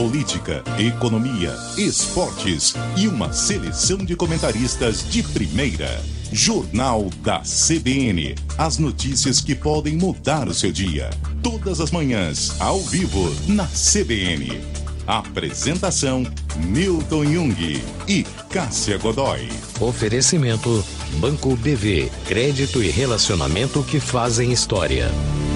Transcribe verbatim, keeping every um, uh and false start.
política, economia, esportes e uma seleção de comentaristas de primeira. Jornal da C B N. As notícias que podem mudar o seu dia. Todas as manhãs, ao vivo, na C B N. Apresentação: Milton Jung e Cássia Godoy. Oferecimento: Banco B V. Crédito e relacionamento que fazem história.